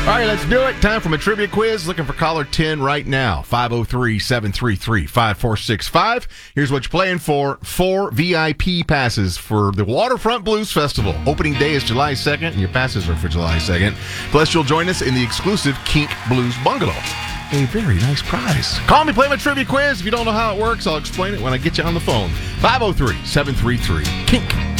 All right, let's do it. Time for a trivia quiz. Looking for caller 10 right now. 503-733-5465. Here's what you're playing for. 4 VIP passes for the Waterfront Blues Festival. Opening day is July 2nd, and your passes are for July 2nd. Plus, you'll join us in the exclusive Kink Blues Bungalow. A very nice prize. Call me, play my trivia quiz. If you don't know how it works, I'll explain it when I get you on the phone. 503-733-KINK.